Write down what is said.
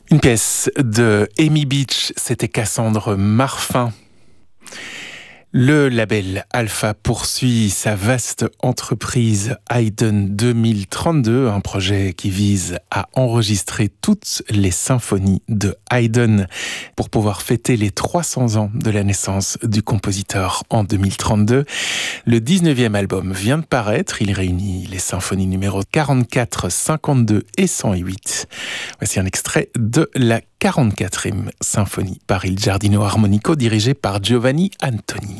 Une pièce de Amy Beach, c'était Cassandre Marfin. Le label Alpha poursuit sa vaste entreprise Haydn 2032, un projet qui vise à enregistrer toutes les symphonies de Haydn pour pouvoir fêter les 300 ans de la naissance du compositeur en 2032. Le 19e album vient de paraître, il réunit les symphonies numéros 44, 52 et 108. Voici un extrait de la 44e symphonie par Il Giardino Armonico dirigée par Giovanni Antoni.